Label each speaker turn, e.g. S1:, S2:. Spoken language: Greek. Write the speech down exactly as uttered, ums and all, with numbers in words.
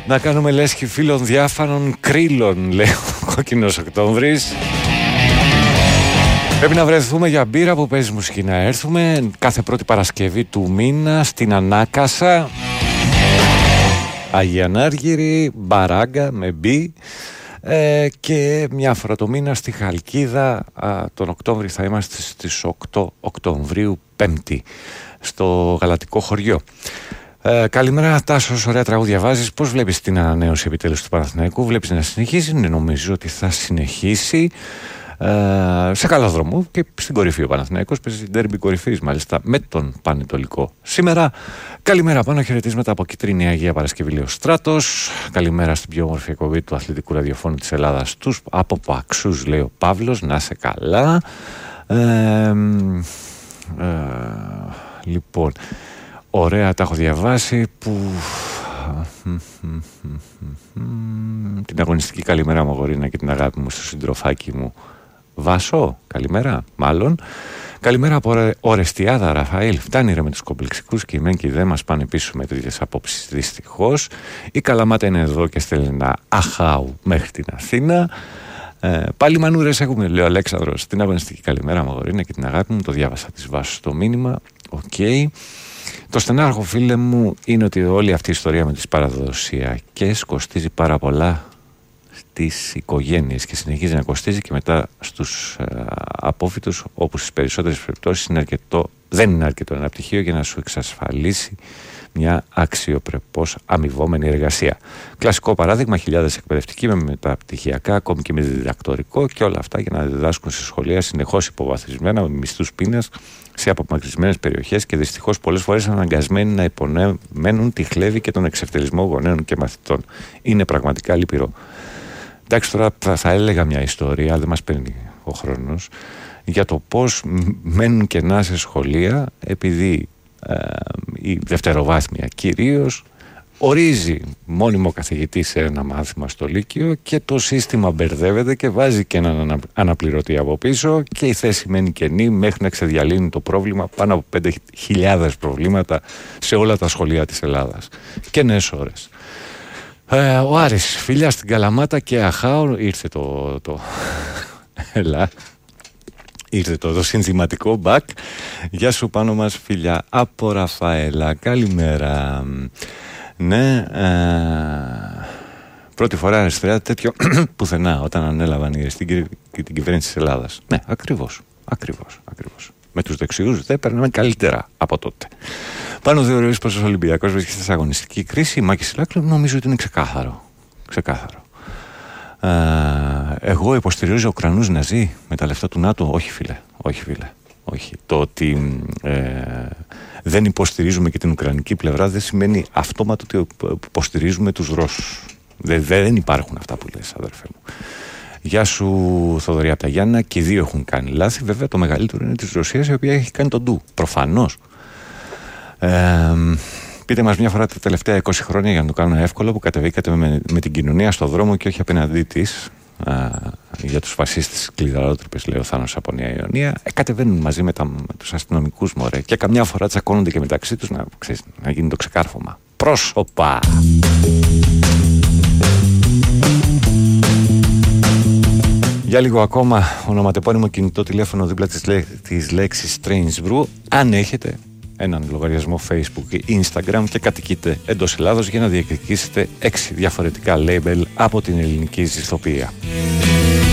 S1: Να κάνουμε λέσχη φίλων διάφανων κρύλων, λέει ο Κόκκινος Οκτώβρης. Πρέπει να βρεθούμε για μπύρα που παίζει μουσική, να έρθουμε κάθε πρώτη Παρασκευή του μήνα στην Ανάκασα, Αγιανάργυρη, Μπαράγκα με μπι, ε, και μια φορά το μήνα στη Χαλκίδα. Α, τον Οκτώβρη θα είμαστε στις οκτώ Οκτωβρίου, Πέμπτη, στο Γαλατικό Χωριό. Ε, καλημέρα Τάσος, ωραία τραγούδια βάζεις. Πώς βλέπεις την ανανέωση επιτέλους του Παναθηναϊκού? Βλέπεις να συνεχίζει? Ναι, νομίζω ότι θα συνεχίσει. Ε, σε καλό δρόμο και στην κορυφή ο Παναθηναϊκός παίζει ντέρμπι κορυφής μάλιστα με τον Πανετολικό σήμερα. Καλημέρα πάνω, χαιρετίσματα από Κιτρίνη Αγία Παρασκευή, λέει ο Στράτος. Καλημέρα στην πιο όμορφη εκπομπή του αθλητικού ραδιοφώνου της Ελλάδας, τους από Παξούς, λέει ο Παύλος. Να σε καλά. ε, ε, λοιπόν, ωραία, τα έχω διαβάσει. Που την αγωνιστική καλημέρα μου, αγορίνα, και την αγάπη μου στο συντροφάκι μου Βάσο, καλημέρα, μάλλον. Καλημέρα από Ορεστιάδα, Ραφαήλ. Φτάνει ρε με τους κομπλεξικούς και οι μεν και οι δε μας πάνε πίσω με τέτοιες απόψεις, δυστυχώς. Η Καλαμάτα είναι εδώ και στέλνει ένα αχάου μέχρι την Αθήνα. Ε, πάλι μανούρες έχουμε, λέει ο Αλέξανδρος. Την αγωνιστική καλημέρα μου, αγορίνα, και την αγάπη μου. Το διάβασα της Βάσου στο μήνυμα. Οκ. Okay. Το στενάρχο, φίλε μου, είναι ότι όλη αυτή η ιστορία με τις παραδοσιακές κοστίζει πάρα πολλά στις οικογένειες και συνεχίζει να κοστίζει και μετά στους ε, απόφοιτους, όπου στις περισσότερες περιπτώσεις είναι αρκετό, δεν είναι αρκετό ένα πτυχίο για να σου εξασφαλίσει μια αξιοπρεπώς αμοιβόμενη εργασία. Κλασικό παράδειγμα, χιλιάδες εκπαιδευτικοί με μεταπτυχιακά, ακόμη και με διδακτορικό, και όλα αυτά για να διδάσκουν σε σχολεία συνεχώς υποβαθμισμένα, με μισθούς πείνας, σε απομακρυσμένες περιοχές, και δυστυχώς πολλές φορές αναγκασμένοι να υπομένουν τη χλέβη και τον εξευτελισμό γονέων και μαθητών. Είναι πραγματικά λυπηρό. Εντάξει, τώρα θα, θα έλεγα μια ιστορία, αλλά δεν μας παίρνει ο χρόνος, για το πώς μένουν κενά σε σχολεία επειδή ε, η δευτεροβάθμια κυρίως ορίζει μόνιμο καθηγητή σε ένα μάθημα στο Λύκειο και το σύστημα μπερδεύεται και βάζει και έναν αναπληρωτή από πίσω και η θέση μένει κενή μέχρι να ξεδιαλύνει το πρόβλημα, πάνω από πέντε χιλιάδες προβλήματα σε όλα τα σχολεία της Ελλάδας. Κενές ώρες. Ε, ο Άρης, φιλιά στην Καλαμάτα και αχάω, ήρθε το... το... Έλα. Ήρθε το, το συνθηματικό μπακ. Γεια σου πάνω μας, φιλιά από Ραφαέλα. Καλημέρα. Ναι, ε, πρώτη φορά αριστερά τέτοιο πουθενά όταν ανέλαβαν οι αριστεροί και την κυβέρνηση της Ελλάδας. Ναι, ακριβώς, ακριβώς, ακριβώς. Με τους δεξιούς δεν περνάμε καλύτερα από τότε. Πάνω δύο ώρες πως ο Ολυμπιακός βρίσκεται σε αγωνιστική κρίση. Η Μάκη Σιλάκλου νομίζω ότι είναι ξεκάθαρο. Ξεκάθαρο. Ε, εγώ υποστηρίζω Ουκρανούς Ναζί με τα λεφτά του ΝΑΤΟ. Όχι, φίλε. Όχι, φίλε. Όχι. Το ότι ε, δεν υποστηρίζουμε και την Ουκρανική πλευρά δεν σημαίνει αυτόματα ότι υποστηρίζουμε τους Ρώσους. Δεν, δεν υπάρχουν αυτά που λες, αδερφέ μου. Γεια σου, Θοδωρή από τα Γιάννα. Και οι δύο έχουν κάνει λάθη. Βέβαια, το μεγαλύτερο είναι της Ρωσίας, η οποία έχει κάνει τον ντου. Προφανώς. Ε, πείτε μας μια φορά τα τελευταία είκοσι χρόνια, για να το κάνω εύκολο, που κατεβήκατε με, με την κοινωνία στο δρόμο και όχι απέναντί της. Α, για τους φασίστες κλειδαρότρυπες, λέει ο Θάνος από Νέα Ιωνία. Ε, κατεβαίνουν μαζί με, τα, με τους αστυνομικούς, μωρέ, και καμιά φορά τσακώνονται και μεταξύ τους, να, ξέρεις, να γίνει το ξεκάρφωμα. Πρόσωπα. Για λίγο ακόμα, ονοματεπώνυμο κινητό τηλέφωνο δίπλα της, λέ, της λέξης Strange Brew, αν έχετε έναν λογαριασμό Facebook ή Instagram και κατοικείτε εντός Ελλάδος, για να διεκδικήσετε έξι διαφορετικά label από την ελληνική ζυθοποιία.